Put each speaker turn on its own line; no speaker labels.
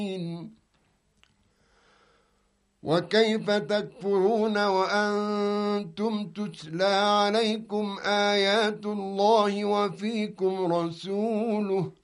وكيف تكفرون وأنتم تتلى عليكم آيات الله وفيكم رسوله